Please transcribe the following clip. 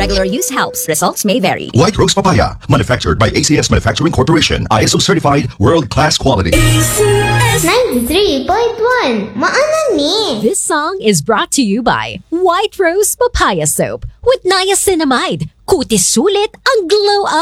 Regular use helps. Results may vary. White Rose Papaya, manufactured by ACS Manufacturing Corporation. ISO certified, world-class quality. 93.1 Maanan ni. This song is brought to you by White Rose Papaya Soap with niacinamide. Kutis sulit ang glow up.